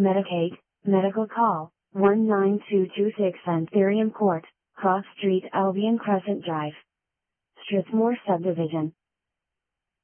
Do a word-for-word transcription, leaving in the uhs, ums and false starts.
Medicaid, medical call, one nine two two six Anthurium Court, Cross Street, Albion Crescent Drive, Strathmore Subdivision.